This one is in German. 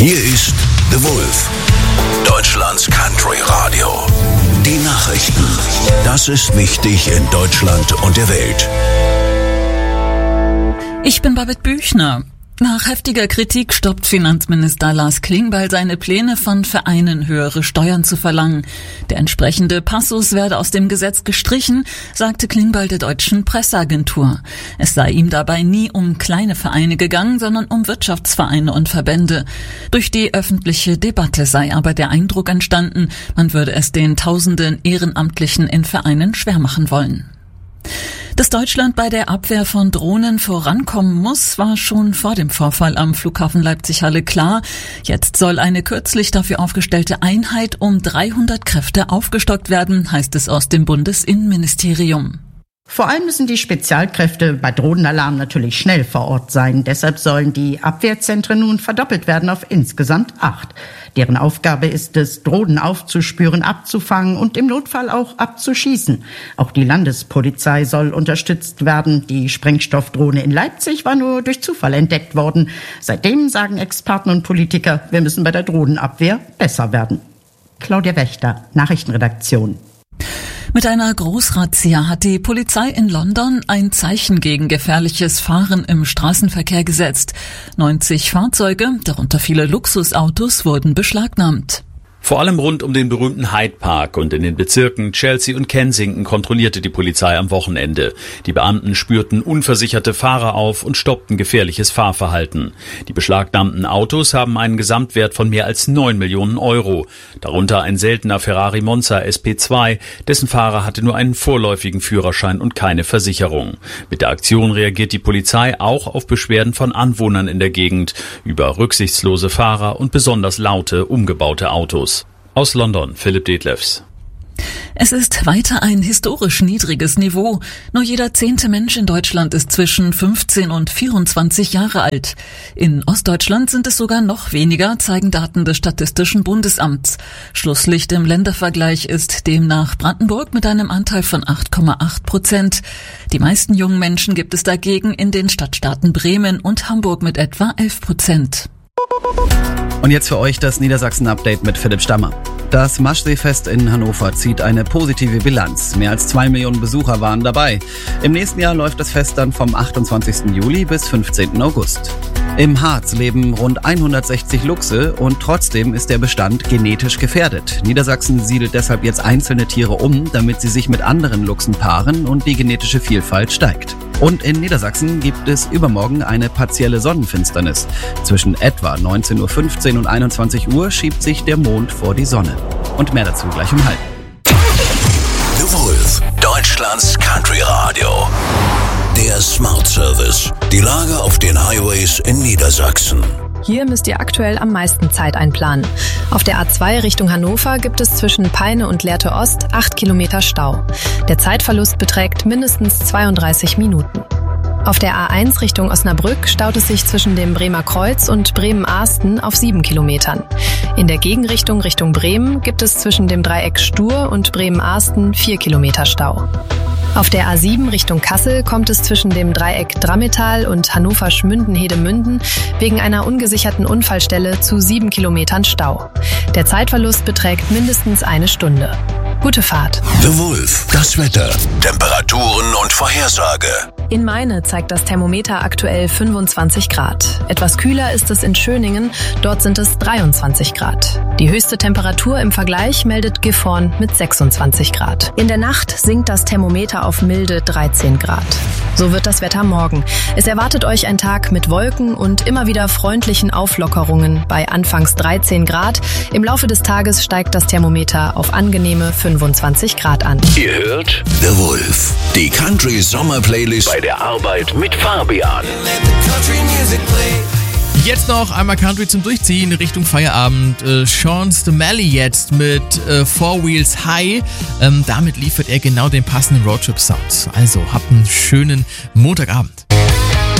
Hier ist The Wolf, Deutschlands Country Radio. Die Nachrichten. Das ist wichtig in Deutschland und der Welt. Ich bin Babette Büchner. Nach heftiger Kritik stoppt Finanzminister Lars Klingbeil seine Pläne, von Vereinen höhere Steuern zu verlangen. Der entsprechende Passus werde aus dem Gesetz gestrichen, sagte Klingbeil der deutschen Presseagentur. Es sei ihm dabei nie um kleine Vereine gegangen, sondern um Wirtschaftsvereine und Verbände. Durch die öffentliche Debatte sei aber der Eindruck entstanden, man würde es den tausenden Ehrenamtlichen in Vereinen schwer machen wollen. Dass Deutschland bei der Abwehr von Drohnen vorankommen muss, war schon vor dem Vorfall am Flughafen Leipzig-Halle klar. Jetzt soll eine kürzlich dafür aufgestellte Einheit um 300 Kräfte aufgestockt werden, heißt es aus dem Bundesinnenministerium. Vor allem müssen die Spezialkräfte bei Drohnenalarm natürlich schnell vor Ort sein. Deshalb sollen die Abwehrzentren nun verdoppelt werden auf insgesamt 8. Deren Aufgabe ist es, Drohnen aufzuspüren, abzufangen und im Notfall auch abzuschießen. Auch die Landespolizei soll unterstützt werden. Die Sprengstoffdrohne in Leipzig war nur durch Zufall entdeckt worden. Seitdem sagen Experten und Politiker, wir müssen bei der Drohnenabwehr besser werden. Claudia Wächter, Nachrichtenredaktion. Mit einer Großrazzia hat die Polizei in London ein Zeichen gegen gefährliches Fahren im Straßenverkehr gesetzt. 90 Fahrzeuge, darunter viele Luxusautos, wurden beschlagnahmt. Vor allem rund um den berühmten Hyde Park und in den Bezirken Chelsea und Kensington kontrollierte die Polizei am Wochenende. Die Beamten spürten unversicherte Fahrer auf und stoppten gefährliches Fahrverhalten. Die beschlagnahmten Autos haben einen Gesamtwert von mehr als 9 Millionen Euro. Darunter ein seltener Ferrari Monza SP2, dessen Fahrer hatte nur einen vorläufigen Führerschein und keine Versicherung. Mit der Aktion reagiert die Polizei auch auf Beschwerden von Anwohnern in der Gegend über rücksichtslose Fahrer und besonders laute, umgebaute Autos. Aus London, Philipp Detlefs. Es ist weiter ein historisch niedriges Niveau. Nur jeder 10. Mensch in Deutschland ist zwischen 15 und 24 Jahre alt. In Ostdeutschland sind es sogar noch weniger, zeigen Daten des Statistischen Bundesamts. Schlusslicht im Ländervergleich ist demnach Brandenburg mit einem Anteil von 8,8%. Die meisten jungen Menschen gibt es dagegen in den Stadtstaaten Bremen und Hamburg mit etwa 11%. Und jetzt für euch das Niedersachsen-Update mit Philipp Stammer. Das Maschseefest in Hannover zieht eine positive Bilanz. Mehr als 2 Millionen Besucher waren dabei. Im nächsten Jahr läuft das Fest dann vom 28. Juli bis 15. August. Im Harz leben rund 160 Luchse und trotzdem ist der Bestand genetisch gefährdet. Niedersachsen siedelt deshalb jetzt einzelne Tiere um, damit sie sich mit anderen Luchsen paaren und die genetische Vielfalt steigt. Und in Niedersachsen gibt es übermorgen eine partielle Sonnenfinsternis. Zwischen etwa 19.15 Uhr und 21 Uhr schiebt sich der Mond vor die Sonne. Und mehr dazu gleich um halb. The Wolf, Deutschlands Country Radio. Der Smart Service. Die Lage auf den Highways in Niedersachsen. Hier müsst ihr aktuell am meisten Zeit einplanen. Auf der A2 Richtung Hannover gibt es zwischen Peine und Lehrte Ost 8 Kilometer Stau. Der Zeitverlust beträgt mindestens 32 Minuten. Auf der A1 Richtung Osnabrück staut es sich zwischen dem Bremer Kreuz und Bremen-Ahsten auf 7 Kilometern. In der Gegenrichtung Richtung Bremen gibt es zwischen dem Dreieck Stur und Bremen-Ahsten 4 Kilometer Stau. Auf der A7 Richtung Kassel kommt es zwischen dem Dreieck Drammetal und Hannover-Schmünden-Hedemünden wegen einer ungesicherten Unfallstelle zu 7 Kilometern Stau. Der Zeitverlust beträgt mindestens 1 Stunde. Gute Fahrt. The Wolf, das Wetter, Temperaturen und Vorhersage. In Meine zeigt das Thermometer aktuell 25 Grad. Etwas kühler ist es in Schöningen, dort sind es 23 Grad. Die höchste Temperatur im Vergleich meldet Gifhorn mit 26 Grad. In der Nacht sinkt das Thermometer auf milde 13 Grad. So wird das Wetter morgen. Es erwartet euch ein Tag mit Wolken und immer wieder freundlichen Auflockerungen bei anfangs 13 Grad. Im Laufe des Tages steigt das Thermometer auf angenehme 25 Grad an. Ihr hört The Wolf, die Country Sommer Playlist bei der Arbeit mit Fabian. Jetzt noch einmal Country zum Durchziehen Richtung Feierabend. Sean Stamali jetzt mit Four Wheels High. Damit liefert er genau den passenden Roadtrip-Sound. Also habt einen schönen Montagabend.